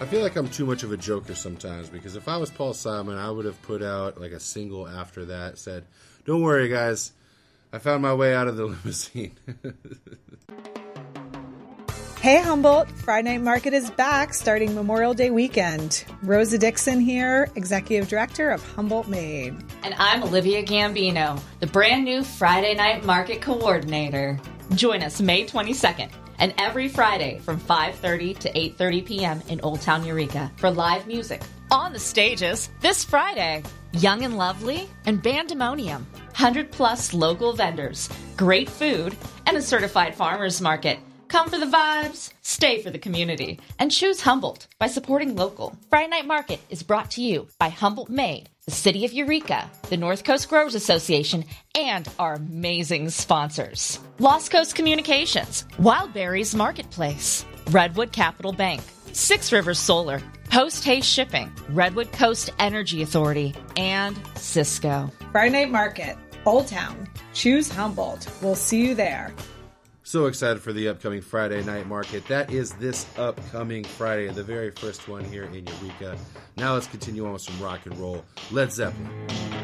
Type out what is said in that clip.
I feel like I'm too much of a joker sometimes, because if I was Paul Simon, I would have put out like a single after that, said, "Don't worry, guys, I found my way out of the limousine." Hey Humboldt, Friday Night Market is back starting Memorial Day weekend. Rosa Dixon here, Executive Director of Humboldt Made. And I'm Olivia Gambino, the brand new Friday Night Market Coordinator. Join us May 22nd and every Friday from 5:30 to 8:30 p.m. in Old Town Eureka for live music. On the stages this Friday, Young and Lovely and Bandemonium. 100+ local vendors, great food, and a certified farmers market. Come for the vibes, stay for the community, and choose Humboldt by supporting local. Friday Night Market is brought to you by Humboldt Made, the City of Eureka, the North Coast Growers Association, and our amazing sponsors. Lost Coast Communications, Wild Berries Marketplace, Redwood Capital Bank, Six Rivers Solar, Post Haste Shipping, Redwood Coast Energy Authority, and Cisco. Friday Night Market, Old Town. Choose Humboldt. We'll see you there. So excited for the upcoming Friday Night Market. That is this upcoming Friday, the very first one here in Eureka. Now let's continue on with some rock and roll. Led Zeppelin.